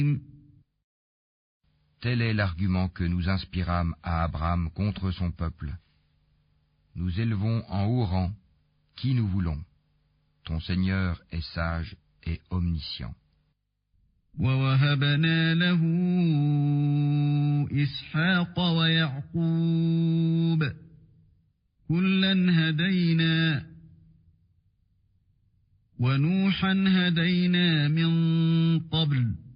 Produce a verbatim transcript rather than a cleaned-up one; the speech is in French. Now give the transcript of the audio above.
Tel est l'argument que nous inspirâmes à Abraham contre son peuple. Nous élevons en haut rang qui nous voulons. Ton Seigneur est sage et omniscient. وَوَهَبْنَا لَهُ إِسْحَاقَ وَيَعْقُوبَ كُلًّا هَدَيْنَا وَنُوحًا هَدَيْنَا مِن قَبْلُ